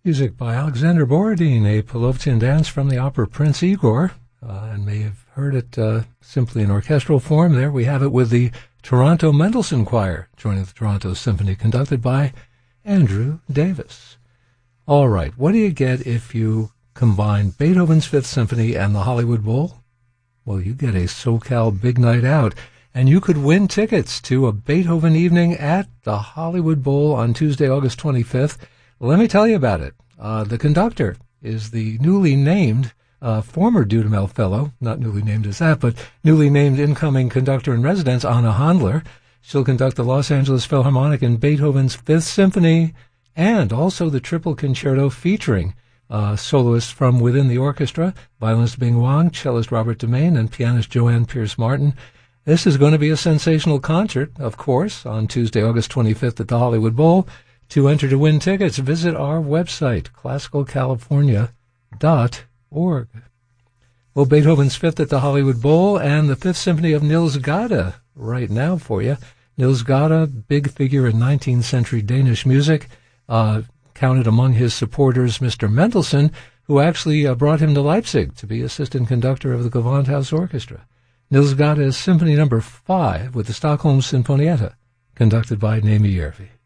Music by Alexander Borodin, a Polovtsin dance from the opera Prince Igor, and may have heard it simply in orchestral form. There we have it with the Toronto Mendelssohn Choir, joining the Toronto Symphony, conducted by Andrew Davis. All right, what do you get if you combine Beethoven's Fifth Symphony and the Hollywood Bowl? Well, you get a SoCal Big Night Out, and you could win tickets to a Beethoven evening at the Hollywood Bowl on Tuesday, August 25th. Let me tell you about it. The conductor is the newly named former Dudamel Fellow, not newly named as that, but newly named incoming conductor in residence, Anna Handler. She'll conduct the Los Angeles Philharmonic in Beethoven's Fifth Symphony and also the Triple Concerto featuring soloists from within the orchestra, violinist Bing Wang, cellist Robert Demain, and pianist Joanne Pierce Martin. This is going to be a sensational concert, of course, on Tuesday, August 25th at the Hollywood Bowl. To enter to win tickets, visit our website, classicalcalifornia.org. Well, Beethoven's Fifth at the Hollywood Bowl and the Fifth Symphony of Niels Gade right now for you. Niels Gade, big figure in 19th century Danish music, counted among his supporters Mr. Mendelssohn, who actually brought him to Leipzig to be assistant conductor of the Gewandhaus Orchestra. Niels Gade is Symphony No. 5 with the Stockholm Sinfonietta, conducted by Naimi Järvi.